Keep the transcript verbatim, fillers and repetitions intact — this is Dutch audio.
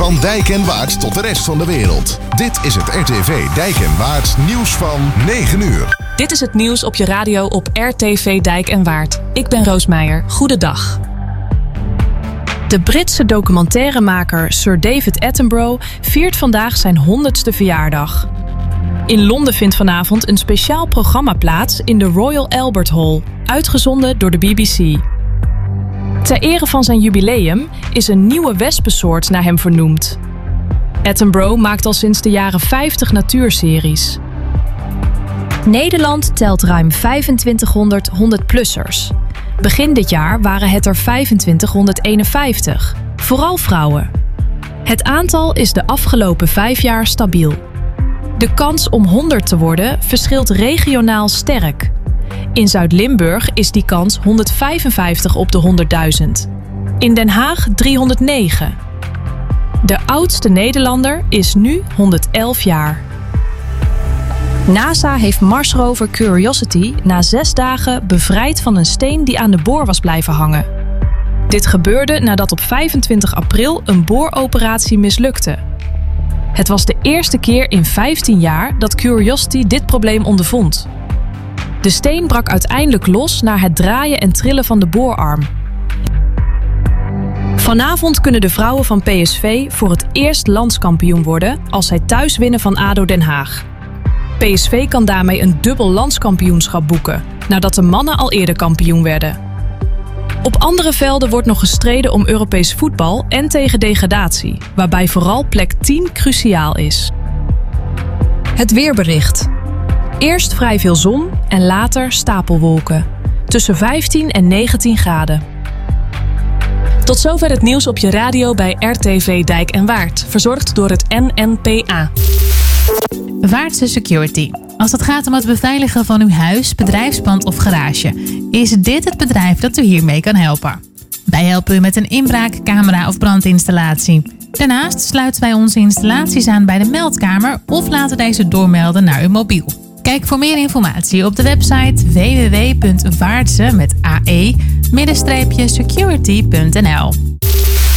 Van Dijk en Waard tot de rest van de wereld. Dit is het R T V Dijk en Waard nieuws van negen uur. Dit is het nieuws op je radio op R T V Dijk en Waard. Ik ben Roos Meijer. Goedendag. De Britse documentairemaker Sir David Attenborough viert vandaag zijn honderdste verjaardag. In Londen vindt vanavond een speciaal programma plaats in de Royal Albert Hall, uitgezonden door de B B C. Ter ere van zijn jubileum is een nieuwe wespensoort naar hem vernoemd. Attenborough maakt al sinds de jaren vijftig natuurseries. Nederland telt ruim vijfentwintighonderd honderd-plussers. Begin dit jaar waren het er vijfentwintighonderdeenenvijftig, vooral vrouwen. Het aantal is de afgelopen vijf jaar stabiel. De kans om honderd te worden verschilt regionaal sterk. In Zuid-Limburg is die kans honderdvijfenvijftig op de honderdduizend. In Den Haag driehonderdnegen. De oudste Nederlander is nu honderdelf jaar. NASA heeft Marsrover Curiosity na zes dagen bevrijd van een steen die aan de boor was blijven hangen. Dit gebeurde nadat op vijfentwintig april een booroperatie mislukte. Het was de eerste keer in vijftien jaar dat Curiosity dit probleem ondervond. De steen brak uiteindelijk los na het draaien en trillen van de boorarm. Vanavond kunnen de vrouwen van P S V voor het eerst landskampioen worden als zij thuis winnen van A D O Den Haag. P S V kan daarmee een dubbel landskampioenschap boeken, nadat de mannen al eerder kampioen werden. Op andere velden wordt nog gestreden om Europees voetbal en tegen degradatie, waarbij vooral plek tien cruciaal is. Het weerbericht. Eerst vrij veel zon en later stapelwolken. Tussen vijftien en negentien graden. Tot zover het nieuws op je radio bij R T V Dijk en Waard. Verzorgd door het N N P A. Waardse Security. Als het gaat om het beveiligen van uw huis, bedrijfspand of garage, is dit het bedrijf dat u hiermee kan helpen. Wij helpen u met een inbraak, camera of brandinstallatie. Daarnaast sluiten wij onze installaties aan bij de meldkamer of laten deze doormelden naar uw mobiel. Kijk voor meer informatie op de website w w w punt waardse met a e security punt n l.